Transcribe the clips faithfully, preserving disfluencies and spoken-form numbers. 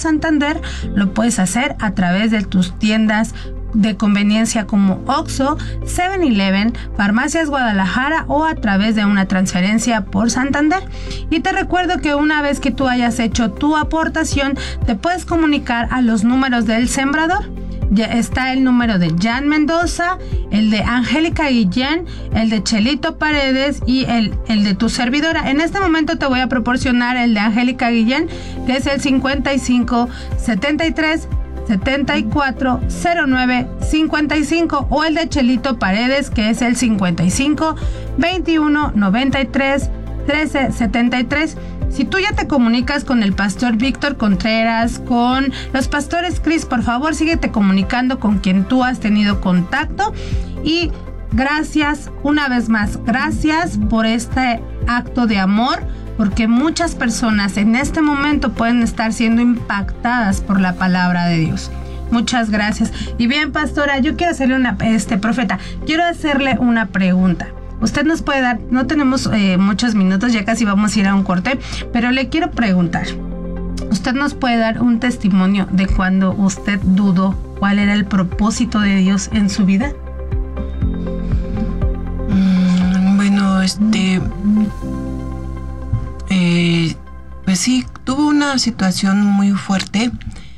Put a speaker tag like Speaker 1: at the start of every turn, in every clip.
Speaker 1: Santander, lo puedes hacer a través de tus tiendas de conveniencia como Oxxo, seven eleven, Farmacias Guadalajara o a través de una transferencia por Santander. Y te recuerdo que una vez que tú hayas hecho tu aportación, te puedes comunicar a los números del sembrador. Ya está el número de Jan Mendoza, el de Angélica Guillén, el de Chelito Paredes y el, el de tu servidora. En este momento te voy a proporcionar el de Angélica Guillén, que es el cincuenta y cinco setenta y tres setenta y cuatro cero nueve cincuenta y cinco, o el de Chelito Paredes, que es el cincuenta y cinco veintiuno noventa y tres trece setenta y tres. Si tú ya te comunicas con el pastor Víctor Contreras, con los pastores Cris, por favor síguete comunicando con quien tú has tenido contacto. Y gracias, una vez más, gracias por este acto de amor, porque muchas personas en este momento pueden estar siendo impactadas por la palabra de Dios. Muchas gracias. Y bien, pastora, yo quiero hacerle una, este profeta, quiero hacerle una pregunta. Usted nos puede dar, no tenemos eh, muchos minutos, ya casi vamos a ir a un corte, pero le quiero preguntar, ¿usted nos puede dar un testimonio de cuando usted dudó cuál era el propósito de Dios en su vida?
Speaker 2: Mm, bueno, este... Eh, pues sí, tuve una situación muy fuerte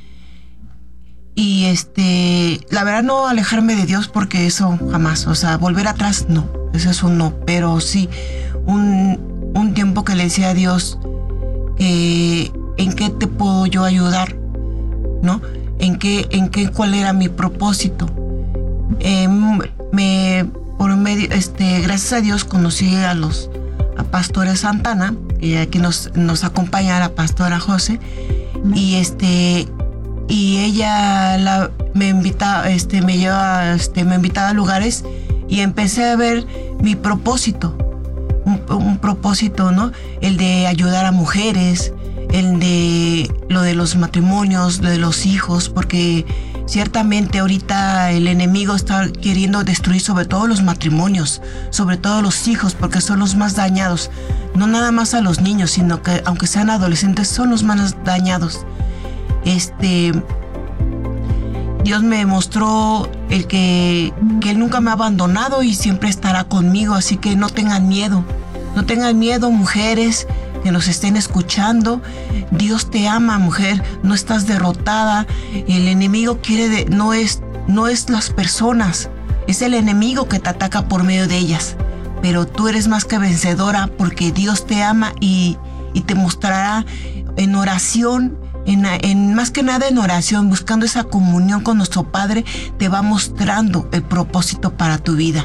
Speaker 2: y este, la verdad no alejarme de Dios, porque eso jamás, o sea, volver atrás no, eso es un no, pero sí un, un tiempo que le decía a Dios, eh, ¿en qué te puedo yo ayudar? ¿No? ¿En qué, en qué, cuál era mi propósito? Eh, me, por medio, este, gracias a Dios conocí a los a Pastores Santana, y aquí nos, nos acompaña la pastora José, y este y ella la, me invita, este, me lleva, este, me invitaba a lugares y empecé a ver mi propósito, un, un propósito, ¿no? El de ayudar a mujeres, el de lo de los matrimonios, lo de los hijos, porque ciertamente ahorita el enemigo está queriendo destruir sobre todo los matrimonios, sobre todo los hijos, porque son los más dañados. No nada más a los niños, sino que aunque sean adolescentes, son los más dañados. Este, Dios me mostró el que, que Él nunca me ha abandonado y siempre estará conmigo, así que no tengan miedo. No tengan miedo, mujeres que nos estén escuchando. Dios te ama, mujer, no estás derrotada. El enemigo quiere de, no es, no es las personas, es el enemigo que te ataca por medio de ellas. Pero tú eres más que vencedora, porque Dios te ama y, y te mostrará en oración, en, en más que nada en oración, buscando esa comunión con nuestro Padre, te va mostrando el propósito para tu vida.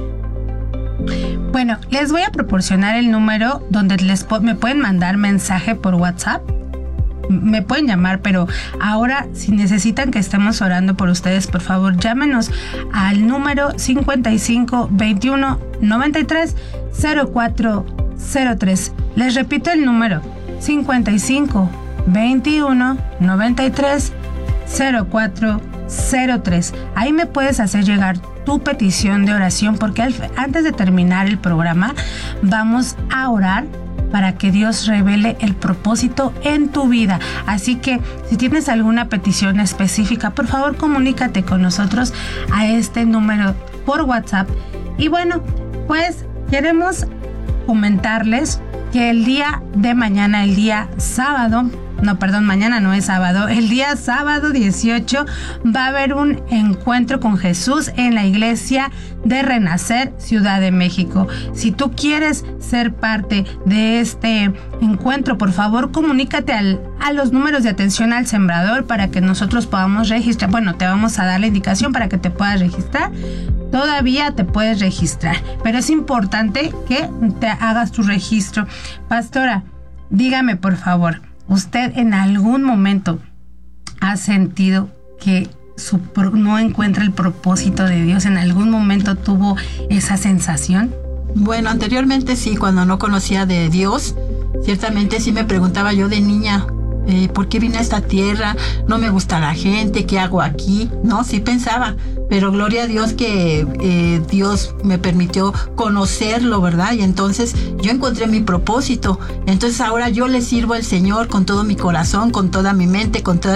Speaker 1: Bueno, les voy a proporcionar el número donde les me pueden mandar mensaje por WhatsApp. Me pueden llamar, pero ahora si necesitan que estemos orando por ustedes, por favor llámenos al número cincuenta y cinco veintiuno noventa y tres cero cuatro cero tres. Les repito el número cincuenta y cinco veintiuno noventa y tres cero cuatro cero tres. Ahí me puedes hacer llegar tu petición de oración, porque al, antes de terminar el programa vamos a orar para que Dios revele el propósito en tu vida. Así que si tienes alguna petición específica, por favor comunícate con nosotros a este número por WhatsApp. Y bueno, pues queremos comentarles que el día de mañana, el día sábado, no, perdón, mañana no es sábado, el día sábado dieciocho va a haber un encuentro con Jesús en la iglesia de Renacer, Ciudad de México. Si tú quieres ser parte de este encuentro, por favor comunícate al, a los números de atención al sembrador para que nosotros podamos registrar. Bueno, te vamos a dar la indicación para que te puedas registrar. Todavía te puedes registrar, pero es importante que te hagas tu registro. Pastora, dígame por favor, ¿usted en algún momento ha sentido que su, no encuentra el propósito de Dios? ¿En algún momento tuvo esa sensación?
Speaker 3: Bueno, anteriormente sí, cuando no conocía de Dios, ciertamente sí me preguntaba yo de niña, eh, ¿por qué vine a esta tierra? No me gusta la gente, ¿qué hago aquí? No, sí pensaba, pero gloria a Dios que eh, Dios me permitió conocerlo, ¿verdad? Y entonces yo encontré mi propósito. Entonces ahora yo le sirvo al Señor con todo mi corazón, con toda mi mente, con toda